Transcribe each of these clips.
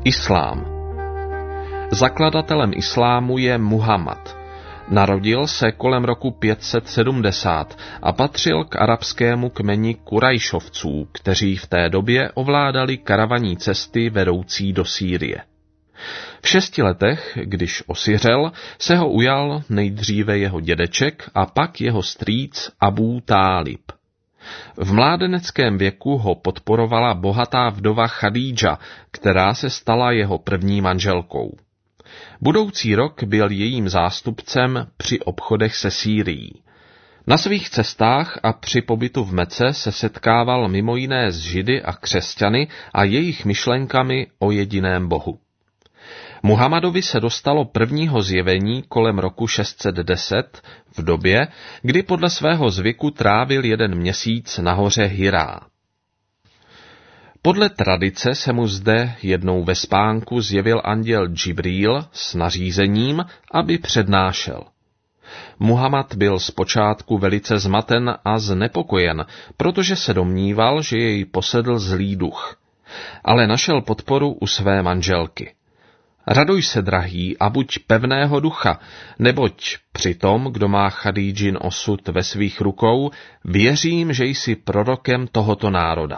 Islám. Zakladatelem islámu je Muhammad. Narodil se kolem roku 570 a patřil k arabskému kmeni Kurajšovců, kteří v té době ovládali karavaní cesty vedoucí do Sýrie. V 6 letech, když osiřel, se ho ujal nejdříve jeho dědeček a pak jeho strýc Abú Tálib. V mládeneckém věku ho podporovala bohatá vdova Chadídža, která se stala jeho první manželkou. Budoucí rok byl jejím zástupcem při obchodech se Sýrií. Na svých cestách a při pobytu v Mece se setkával mimo jiné s Židy a křesťany a jejich myšlenkami o jediném Bohu. Muhammadovi se dostalo prvního zjevení kolem roku 610 v době, kdy podle svého zvyku trávil 1 měsíc na hoře Hirá. Podle tradice se mu zde jednou ve spánku zjevil anděl Džibril s nařízením, aby přednášel. Muhammad byl zpočátku velice zmaten a znepokojen, protože se domníval, že jej posedl zlý duch, ale našel podporu u své manželky. Raduj se, drahý, a buď pevného ducha, neboť při tom, kdo má Chadídžin osud ve svých rukou, věřím, že jsi prorokem tohoto národa.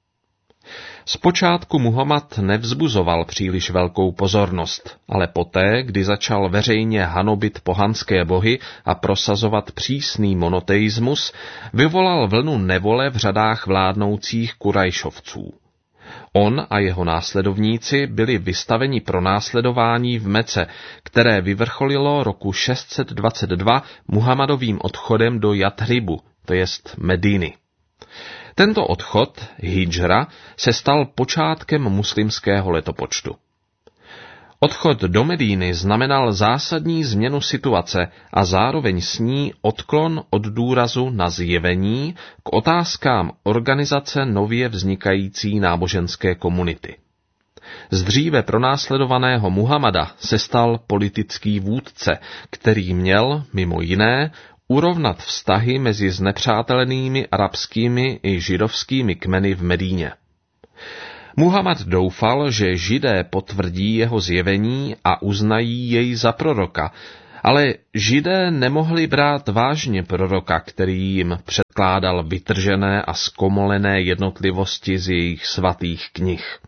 Zpočátku Muhammad nevzbuzoval příliš velkou pozornost, ale poté, kdy začal veřejně hanobit pohanské bohy a prosazovat přísný monoteismus, vyvolal vlnu nevole v řadách vládnoucích Kurajšovců. On a jeho následovníci byli vystaveni pronásledování v Mece, které vyvrcholilo roku 622 Muhammadovým odchodem do Jathribu, to jest Mediny. Tento odchod, hidžra, se stal počátkem muslimského letopočtu. Odchod do Medíny znamenal zásadní změnu situace a zároveň s ní odklon od důrazu na zjevení k otázkám organizace nově vznikající náboženské komunity. Z dříve pronásledovaného Muhammada se stal politický vůdce, který měl, mimo jiné, urovnat vztahy mezi znepřátelenými arabskými i židovskými kmeny v Medíně. Muhammad doufal, že Židé potvrdí jeho zjevení a uznají jej za proroka, ale Židé nemohli brát vážně proroka, který jim předkládal vytržené a zkomolené jednotlivosti z jejich svatých knih.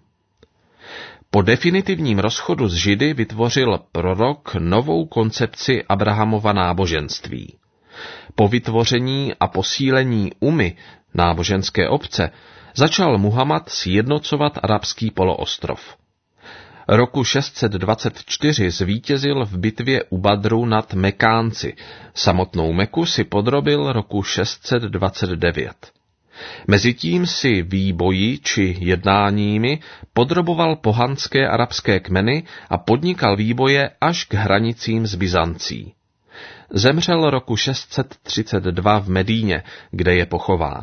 Po definitivním rozchodu s Židy vytvořil prorok novou koncepci Abrahamova náboženství. Po vytvoření a posílení Umy, náboženské obce, začal Muhammad sjednocovat arabský poloostrov. Roku 624 zvítězil v bitvě u Badru nad Mekánci, samotnou Meku si podrobil roku 629. Mezitím si výboji či jednáními podroboval pohanské arabské kmeny a podnikal výboje až k hranicím s Byzancí. Zemřel roku 632 v Medíně, kde je pochován.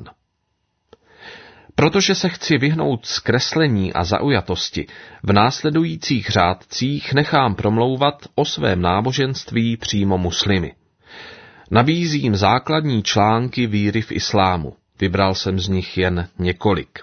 Protože se chci vyhnout zkreslení a zaujatosti, v následujících řádcích nechám promlouvat o svém náboženství přímo muslimy. Nabízím základní články víry v islámu. Vybral jsem z nich jen několik.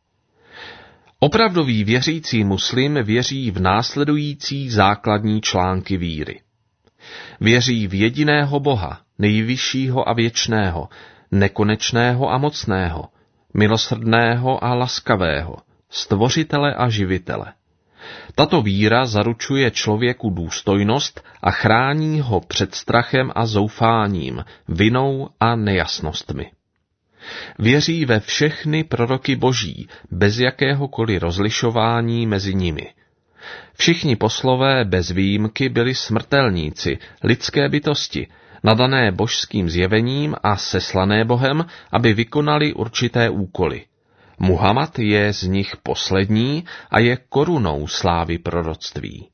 Opravdový věřící muslim věří v následující základní články víry. Věří v jediného Boha, nejvyššího a věčného, nekonečného a mocného, milosrdného a laskavého, stvořitele a živitele. Tato víra zaručuje člověku důstojnost a chrání ho před strachem a zoufáním, vinou a nejasnostmi. Věří ve všechny proroky boží, bez jakéhokoliv rozlišování mezi nimi. Všichni poslové bez výjimky byli smrtelníci, lidské bytosti, nadané božským zjevením a seslané Bohem, aby vykonali určité úkoly. Muhammad je z nich poslední a je korunou slávy proroctví.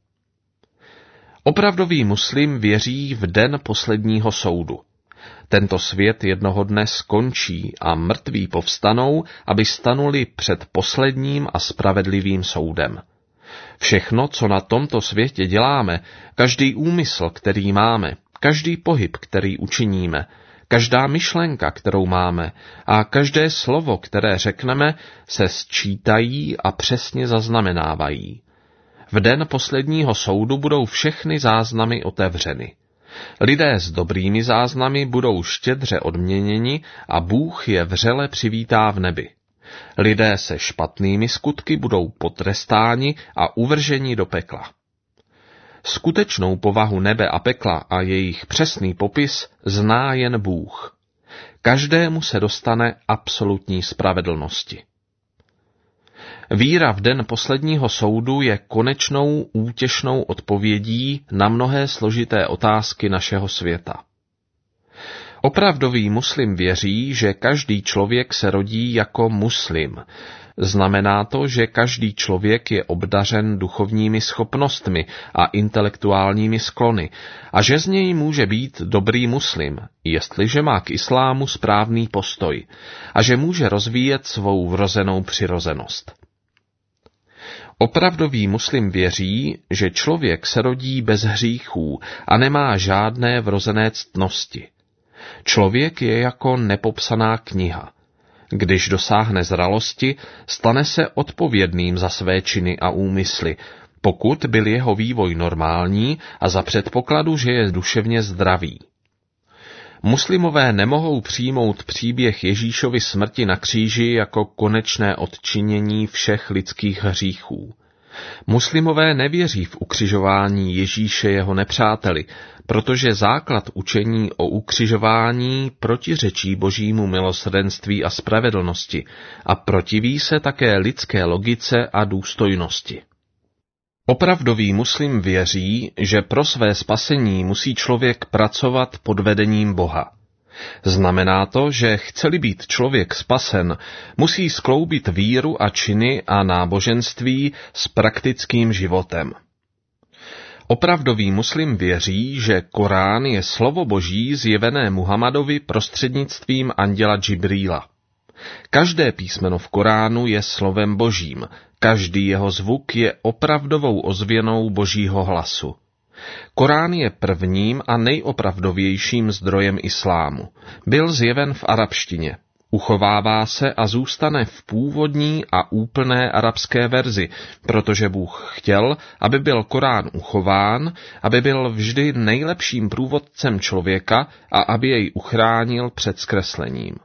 Opravdový muslim věří v den posledního soudu. Tento svět jednoho dne skončí a mrtví povstanou, aby stanuli před posledním a spravedlivým soudem. Všechno, co na tomto světě děláme, každý úmysl, který máme, každý pohyb, který učiníme, každá myšlenka, kterou máme a každé slovo, které řekneme, se sčítají a přesně zaznamenávají. V den posledního soudu budou všechny záznamy otevřeny. Lidé s dobrými záznamy budou štědře odměněni a Bůh je vřele přivítá v nebi. Lidé se špatnými skutky budou potrestáni a uvrženi do pekla. Skutečnou povahu nebe a pekla a jejich přesný popis zná jen Bůh. Každému se dostane absolutní spravedlnosti. Víra v den posledního soudu je konečnou útěšnou odpovědí na mnohé složité otázky našeho světa. Opravdový muslim věří, že každý člověk se rodí jako muslim. Znamená to, že každý člověk je obdařen duchovními schopnostmi a intelektuálními sklony a že z něj může být dobrý muslim, jestliže má k islámu správný postoj a že může rozvíjet svou vrozenou přirozenost. Opravdový muslim věří, že člověk se rodí bez hříchů a nemá žádné vrozené ctnosti. Člověk je jako nepopsaná kniha. Když dosáhne zralosti, stane se odpovědným za své činy a úmysly, pokud byl jeho vývoj normální a za předpokladu, že je duševně zdravý. Muslimové nemohou přijmout příběh Ježíšovy smrti na kříži jako konečné odčinění všech lidských hříchů. Muslimové nevěří v ukřižování Ježíše jeho nepřáteli, protože základ učení o ukřižování protiřečí božímu milosrdenství a spravedlnosti a protiví se také lidské logice a důstojnosti. Opravdový muslim věří, že pro své spasení musí člověk pracovat pod vedením Boha. Znamená to, že chce-li být člověk spasen, musí skloubit víru a činy a náboženství s praktickým životem. Opravdový muslim věří, že Korán je slovo Boží zjevené Muhammadovi prostřednictvím anděla Džibrýla. Každé písmeno v Koránu je slovem Božím, každý jeho zvuk je opravdovou ozvěnou Božího hlasu. Korán je prvním a nejopravdovějším zdrojem islámu. Byl zjeven v arabštině. Uchovává se a zůstane v původní a úplné arabské verzi, protože Bůh chtěl, aby byl Korán uchován, aby byl vždy nejlepším průvodcem člověka a aby jej uchránil před zkreslením.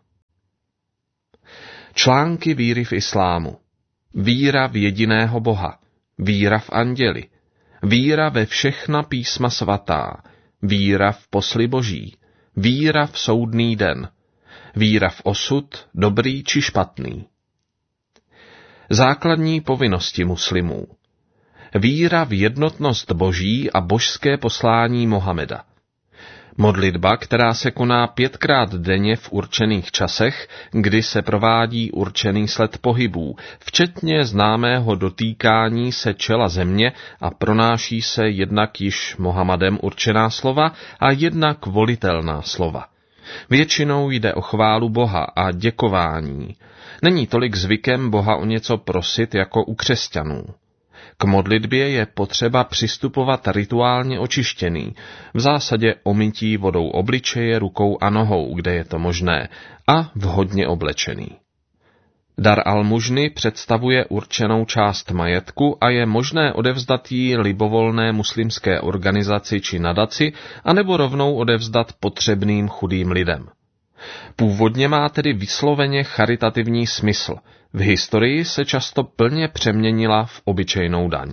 Články víry v islámu. Víra v jediného Boha. Víra v anděli. Víra ve všechna písma svatá. Víra v posly Boží. Víra v soudný den. Víra v osud, dobrý či špatný. Základní povinnosti muslimů. Víra v jednotnost Boží a božské poslání Mohameda. Modlitba, která se koná 5krát denně v určených časech, kdy se provádí určený sled pohybů, včetně známého dotýkání se čela země a pronáší se jednak již Mohamedem určená slova a jednak volitelná slova. Většinou jde o chválu Boha a děkování. Není tolik zvykem Boha o něco prosit jako u křesťanů. K modlitbě je potřeba přistupovat rituálně očištěný, v zásadě omytí vodou obličeje, rukou a nohou, kde je to možné, a vhodně oblečený. Dar almužny představuje určenou část majetku a je možné odevzdat ji libovolné muslimské organizaci či nadaci, anebo rovnou odevzdat potřebným chudým lidem. Původně má tedy vysloveně charitativní smysl. V historii se často plně přeměnila v obyčejnou daň.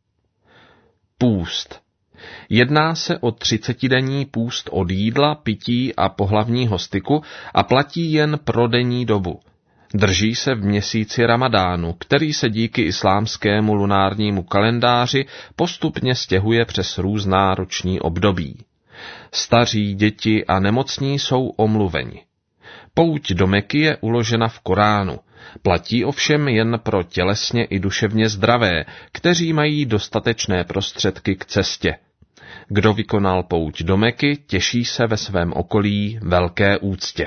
Půst. Jedná se o 30denní půst od jídla, pití a pohlavního styku a platí jen pro denní dobu. Drží se v měsíci Ramadánu, který se díky islámskému lunárnímu kalendáři postupně stěhuje přes různá roční období. Staří, děti a nemocní jsou omluveni. Pouť do Meky je uložena v Koránu. Platí ovšem jen pro tělesně i duševně zdravé, kteří mají dostatečné prostředky k cestě. Kdo vykonal pouť do Meky, těší se ve svém okolí velké úctě.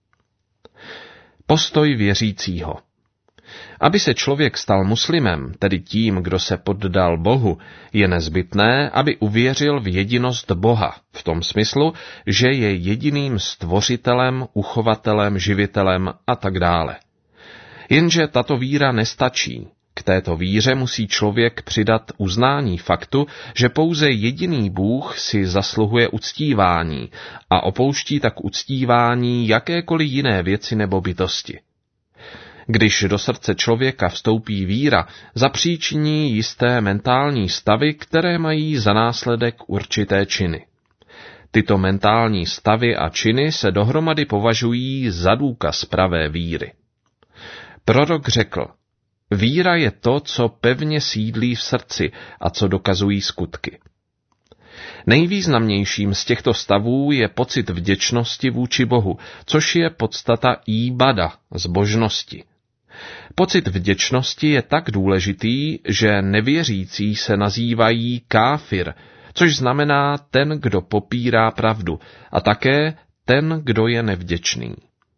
Postoj věřícího. Aby se člověk stal muslimem, tedy tím, kdo se poddal Bohu, je nezbytné, aby uvěřil v jedinost Boha, v tom smyslu, že je jediným stvořitelem, uchovatelem, živitelem a tak dále. Jenže tato víra nestačí. K této víře musí člověk přidat uznání faktu, že pouze jediný Bůh si zasluhuje uctívání a opouští tak uctívání jakékoliv jiné věci nebo bytosti. Když do srdce člověka vstoupí víra, zapříčiní jisté mentální stavy, které mají za následek určité činy. Tyto mentální stavy a činy se dohromady považují za důkaz pravé víry. Prorok řekl: víra je to, co pevně sídlí v srdci a co dokazují skutky. Nejvýznamnějším z těchto stavů je pocit vděčnosti vůči Bohu, což je podstata íbada, zbožnosti. Pocit vděčnosti je tak důležitý, že nevěřící se nazývají káfir, což znamená ten, kdo popírá pravdu, a také ten, kdo je nevděčný.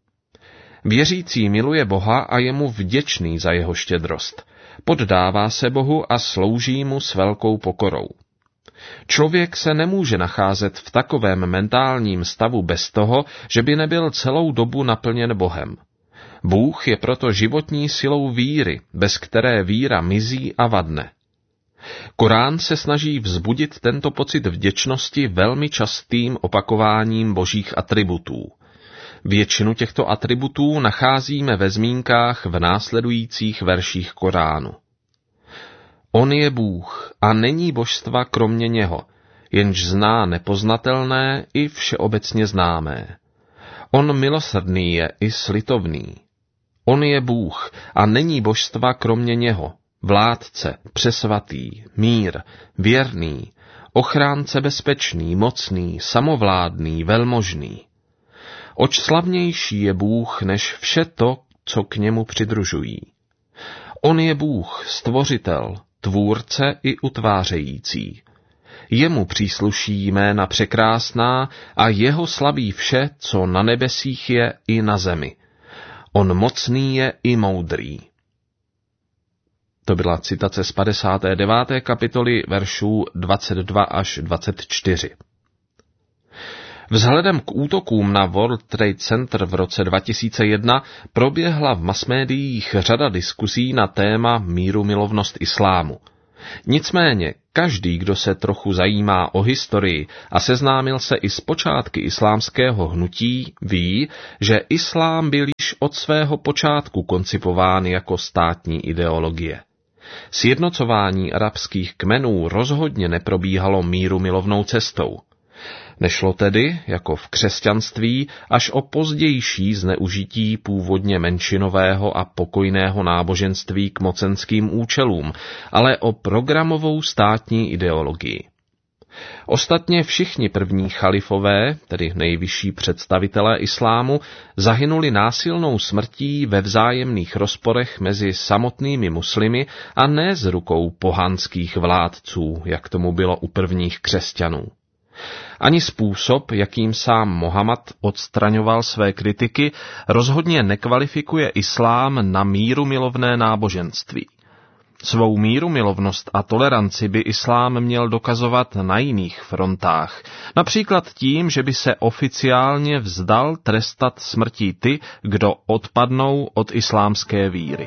Věřící miluje Boha a je mu vděčný za jeho štědrost. Poddává se Bohu a slouží mu s velkou pokorou. Člověk se nemůže nacházet v takovém mentálním stavu bez toho, že by nebyl celou dobu naplněn Bohem. Bůh je proto životní silou víry, bez které víra mizí a vadne. Korán se snaží vzbudit tento pocit vděčnosti velmi častým opakováním božích atributů. Většinu těchto atributů nacházíme ve zmínkách v následujících verších Koránu. On je Bůh a není božstva kromě něho, jenž zná nepoznatelné i všeobecně známé. On milosrdný je i slitovný. On je Bůh a není božstva kromě něho, vládce, přesvatý, mír, věrný, ochránce bezpečný, mocný, samovládný, velmožný. Oč slavnější je Bůh než vše to, co k němu přidružují. On je Bůh, stvořitel, tvůrce i utvářející. Jemu přísluší jména překrásná a jeho slaví vše, co na nebesích je i na zemi. On mocný je i moudrý. To byla citace z 59. kapitoly veršů 22 až 24. Vzhledem k útokům na World Trade Center v roce 2001 proběhla v masmédiích řada diskusí na téma mírumilovnost islámu. Nicméně každý, kdo se trochu zajímá o historii a seznámil se i s počátky islámského hnutí, ví, že islám byl již od svého počátku koncipován jako státní ideologie. Sjednocování arabských kmenů rozhodně neprobíhalo mírumilovnou cestou. Nešlo tedy, jako v křesťanství, až o pozdější zneužití původně menšinového a pokojného náboženství k mocenským účelům, ale o programovou státní ideologii. Ostatně všichni první chalifové, tedy nejvyšší představitelé islámu, zahynuli násilnou smrtí ve vzájemných rozporech mezi samotnými muslimy a ne z rukou pohanských vládců, jak tomu bylo u prvních křesťanů. Ani způsob, jakým sám Mohamed odstraňoval své kritiky, rozhodně nekvalifikuje islám na mírumilovné náboženství. Svou mírumilovnost a toleranci by islám měl dokazovat na jiných frontách, například tím, že by se oficiálně vzdal trestat smrtí ty, kdo odpadnou od islámské víry.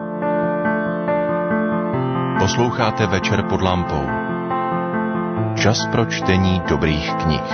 Posloucháte Večer pod lampou. Čas pro čtení dobrých knih.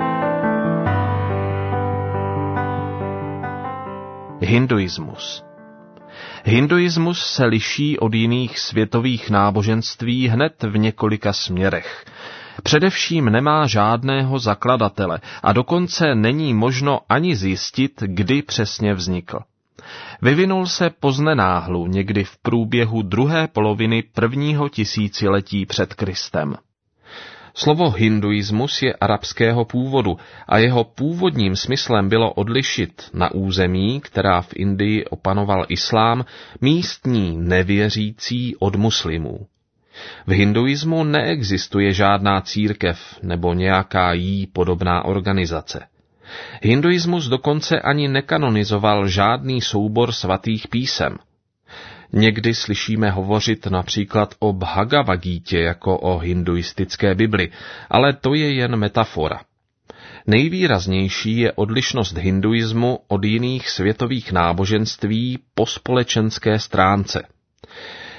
Hinduismus. Hinduismus se liší od jiných světových náboženství hned v několika směrech. Především nemá žádného zakladatele a dokonce není možno ani zjistit, kdy přesně vznikl. Vyvinul se poznenáhlu někdy v průběhu druhé poloviny prvního tisíciletí před Kristem. Slovo hinduismus je arabského původu a jeho původním smyslem bylo odlišit na území, která v Indii opanoval islám, místní nevěřící od muslimů. V hinduismu neexistuje žádná církev nebo nějaká jí podobná organizace. Hinduismus dokonce ani nekanonizoval žádný soubor svatých písem. Někdy slyšíme hovořit například o Bhagavad Gítě jako o hinduistické Bibli, ale to je jen metafora. Nejvýraznější je odlišnost hinduismu od jiných světových náboženství po společenské stránce.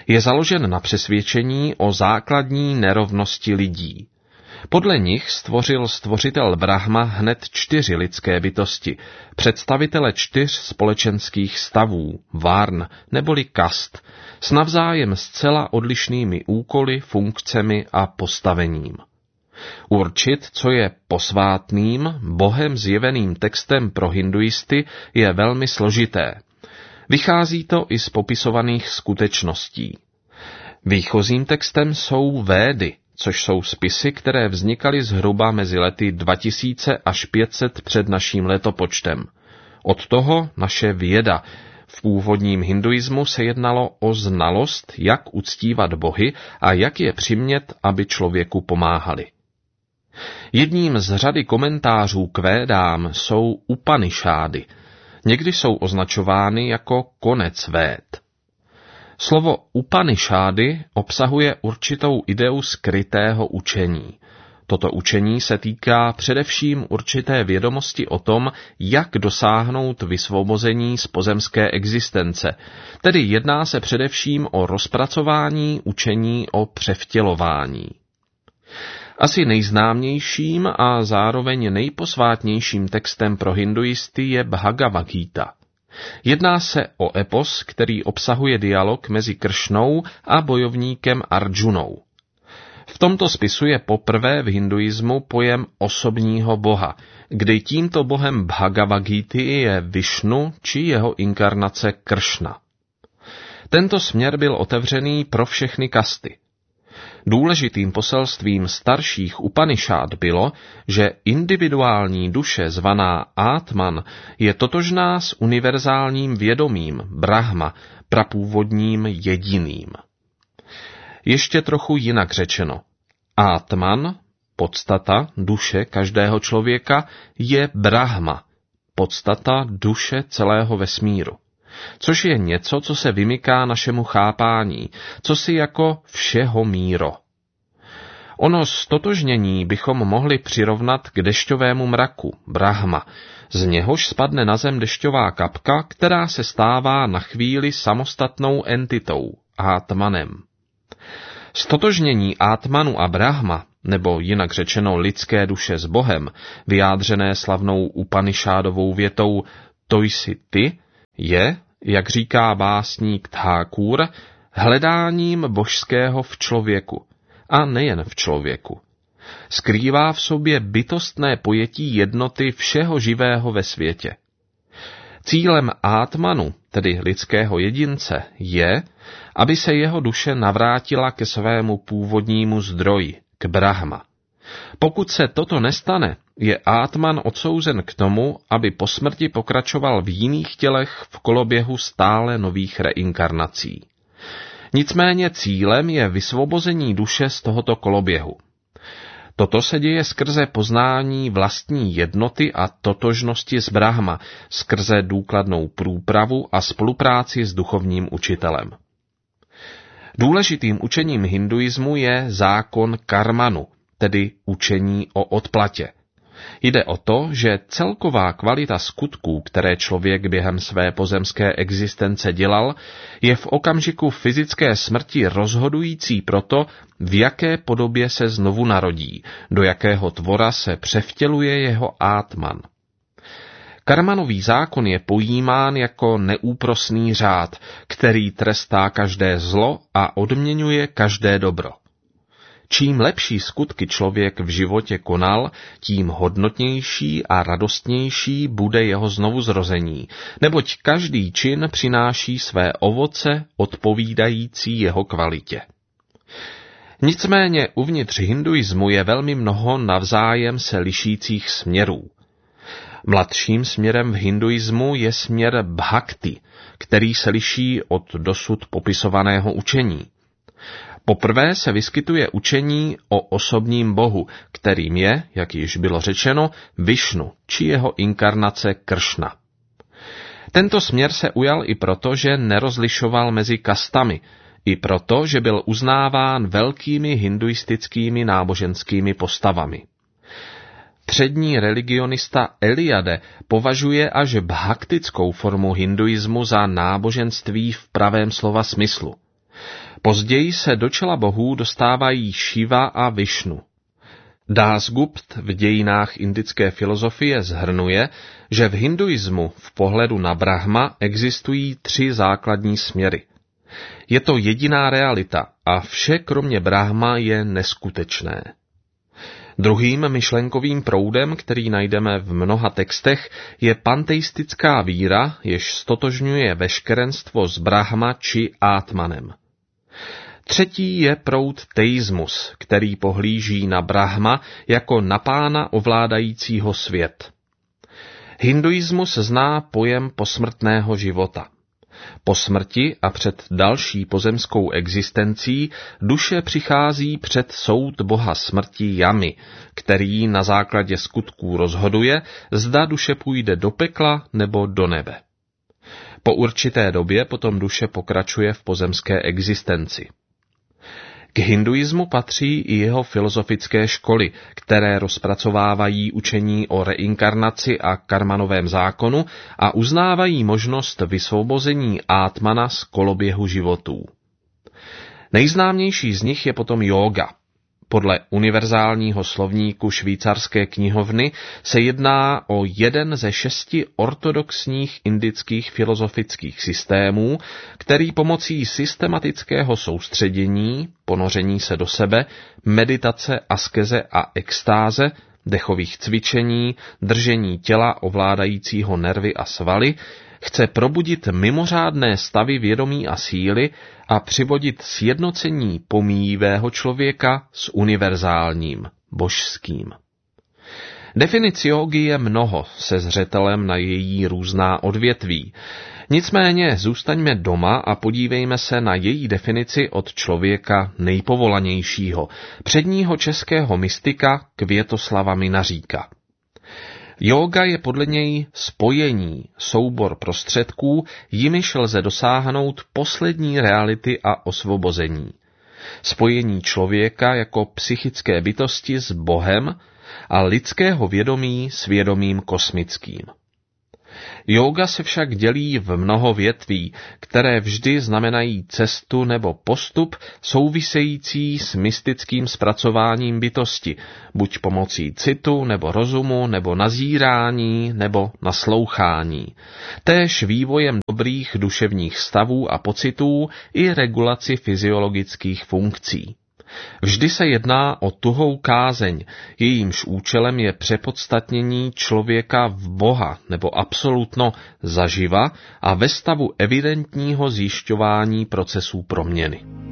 Je založen na přesvědčení o základní nerovnosti lidí. Podle nich stvořil stvořitel Brahma hned 4 lidské bytosti, představitele 4 společenských stavů, varn neboli kast, s navzájem zcela odlišnými úkoly, funkcemi a postavením. Určit, co je posvátným, Bohem zjeveným textem pro hinduisty, je velmi složité. Vychází to i z popisovaných skutečností. Výchozím textem jsou Védy, což jsou spisy, které vznikaly zhruba mezi lety 2000 až 500 před naším letopočtem. Od toho naše věda. V původním hinduismu se jednalo o znalost, jak uctívat bohy a jak je přimět, aby člověku pomáhali. Jedním z řady komentářů k Védám jsou Upanišády. Někdy jsou označovány jako konec Véd. Slovo Upanišády obsahuje určitou ideu skrytého učení. Toto učení se týká především určité vědomosti o tom, jak dosáhnout vysvobození z pozemské existence, tedy jedná se především o rozpracování učení o převtělování. Asi nejznámějším a zároveň nejposvátnějším textem pro hinduisty je Bhagavad Gita. Jedná se o epos, který obsahuje dialog mezi Kršnou a bojovníkem Arjunou. V tomto spisu je poprvé v hinduismu pojem osobního boha, kdy tímto bohem Bhagavad Gity je Višnu či jeho inkarnace Kršna. Tento směr byl otevřený pro všechny kasty. Důležitým poselstvím starších Upanišád bylo, že individuální duše zvaná Atman je totožná s univerzálním vědomím Brahma, prapůvodním jediným. Ještě trochu jinak řečeno. Atman, podstata duše každého člověka, je Brahma, podstata duše celého vesmíru. Což je něco, co se vymyká našemu chápání, co si jako všeho míro. Ono stotožnění bychom mohli přirovnat k dešťovému mraku, Brahma, z něhož spadne na zem dešťová kapka, která se stává na chvíli samostatnou entitou, Atmanem. Stotožnění Atmanu a Brahma, nebo jinak řečeno lidské duše s Bohem, vyjádřené slavnou Upanišádovou větou To jsi ty, je, jak říká básník Thákur, hledáním božského v člověku, a nejen v člověku. Skrývá v sobě bytostné pojetí jednoty všeho živého ve světě. Cílem Atmanu, tedy lidského jedince, je, aby se jeho duše navrátila ke svému původnímu zdroji, k Brahma. Pokud se toto nestane, je Atman odsouzen k tomu, aby po smrti pokračoval v jiných tělech v koloběhu stále nových reinkarnací. Nicméně cílem je vysvobození duše z tohoto koloběhu. Toto se děje skrze poznání vlastní jednoty a totožnosti s Brahma, skrze důkladnou průpravu a spolupráci s duchovním učitelem. Důležitým učením hinduismu je zákon karmanu, tedy učení o odplatě. Jde o to, že celková kvalita skutků, které člověk během své pozemské existence dělal, je v okamžiku fyzické smrti rozhodující pro to, v jaké podobě se znovu narodí, do jakého tvora se převtěluje jeho Atman. Karmanový zákon je pojímán jako neúprosný řád, který trestá každé zlo a odměňuje každé dobro. Čím lepší skutky člověk v životě konal, tím hodnotnější a radostnější bude jeho znovuzrození, neboť každý čin přináší své ovoce odpovídající jeho kvalitě. Nicméně uvnitř hinduismu je velmi mnoho navzájem se lišících směrů. Mladším směrem v hinduismu je směr bhakti, který se liší od dosud popisovaného učení. Poprvé se vyskytuje učení o osobním bohu, kterým je, jak již bylo řečeno, Višnu, či jeho inkarnace Kršna. Tento směr se ujal i proto, že nerozlišoval mezi kastami, i proto, že byl uznáván velkými hinduistickými náboženskými postavami. Přední religionista Eliade považuje až bhaktickou formu hinduismu za náboženství v pravém slova smyslu. Později se do čela bohů dostávají Šiva a Višnu. Dasgupt v dějinách indické filozofie shrnuje, že v hinduismu v pohledu na Brahma existují 3 základní směry. Je to jediná realita a vše kromě Brahma je neskutečné. Druhým myšlenkovým proudem, který najdeme v mnoha textech, je panteistická víra, jež stotožňuje veškerenstvo s Brahma či Átmanem. Třetí je proud teismus, který pohlíží na Brahma jako na pána ovládajícího svět. Hinduismus zná pojem posmrtného života. Po smrti a před další pozemskou existencí duše přichází před soud boha smrti Jamy, který na základě skutků rozhoduje, zda duše půjde do pekla nebo do nebe. Po určité době potom duše pokračuje v pozemské existenci. K hinduismu patří i jeho filozofické školy, které rozpracovávají učení o reinkarnaci a karmanovém zákonu a uznávají možnost vysvobození átmana z koloběhu životů. Nejznámější z nich je potom jóga. Podle univerzálního slovníku švýcarské knihovny se jedná o jeden ze 6 ortodoxních indických filozofických systémů, který pomocí systematického soustředění, ponoření se do sebe, meditace, askeze a extáze, dechových cvičení, držení těla ovládajícího nervy a svaly, chce probudit mimořádné stavy vědomí a síly a přivodit sjednocení pomíjivého člověka s univerzálním, božským. Definic jógy je mnoho se zřetelem na její různá odvětví. Nicméně zůstaňme doma a podívejme se na její definici od člověka nejpovolanějšího, předního českého mystika Květoslava Minaříka. Jóga je podle něj spojení, soubor prostředků, jimiž lze dosáhnout poslední reality a osvobození. Spojení člověka jako psychické bytosti s Bohem a lidského vědomí s vědomím kosmickým. Jóga se však dělí v mnoho větví, které vždy znamenají cestu nebo postup související s mystickým zpracováním bytosti, buď pomocí citu nebo rozumu, nebo nazírání, nebo naslouchání. Též vývojem dobrých duševních stavů a pocitů i regulaci fyziologických funkcí. Vždy se jedná o tuhou kázeň, jejímž účelem je přepodstatnění člověka v Boha nebo absolutno zaživa a ve stavu evidentního zjišťování procesů proměny.